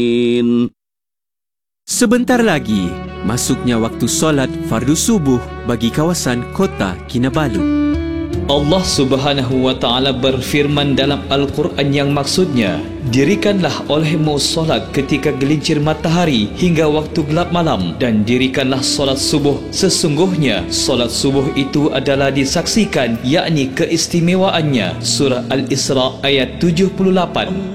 Sebentar lagi, masuknya waktu solat fardu subuh bagi kawasan kota Kinabalu. Allah Subhanahu wa Ta'ala berfirman dalam Al-Quran yang maksudnya, dirikanlah olehmu solat ketika gelincir matahari hingga waktu gelap malam, dan dirikanlah solat subuh. Sesungguhnya solat subuh itu adalah disaksikan, yakni keistimewaannya. Surah Al-Isra ayat 78.